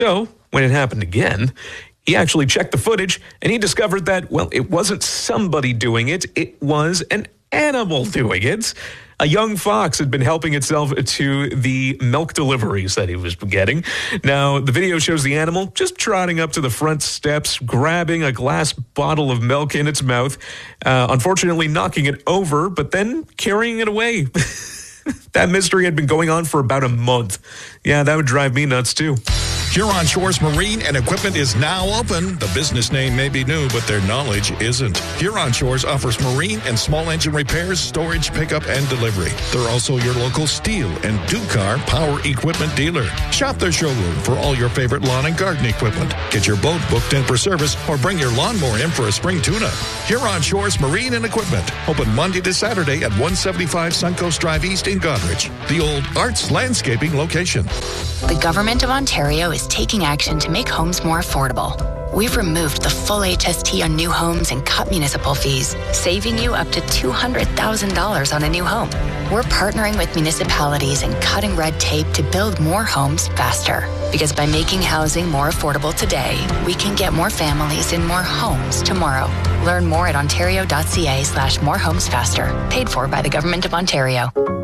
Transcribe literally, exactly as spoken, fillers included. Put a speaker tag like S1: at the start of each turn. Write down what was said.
S1: So, when it happened again, he actually checked the footage and he discovered that, well, it wasn't somebody doing it, it was an animal doing it. A young fox had been helping itself to the milk deliveries that he was getting. Now, the video shows the animal just trotting up to the front steps, grabbing a glass bottle of milk in its mouth, uh, unfortunately knocking it over, but then carrying it away. That mystery had been going on for about a month. Yeah, that would drive me nuts too.
S2: Huron Shores Marine and Equipment is now open. The business name may be new, but their knowledge isn't. Huron Shores offers marine and small engine repairs, storage, pickup, and delivery. They're also your local steel and Ducar power equipment dealer. Shop their showroom for all your favorite lawn and garden equipment. Get your boat booked in for service or bring your lawnmower in for a spring tune-up. Huron Shores Marine and Equipment. Open Monday to Saturday at one seventy-five Suncoast Drive East in Goderich, the old Arts Landscaping location.
S3: The Government of Ontario is taking action to make homes more affordable. We've removed the full H S T on new homes and cut municipal fees, saving you up to two hundred thousand dollars on a new home. We're partnering with municipalities and cutting red tape to build more homes faster. Because by making housing more affordable today, we can get more families in more homes tomorrow. Learn more at ontario.ca slash more homes faster. Paid for by the Government of Ontario.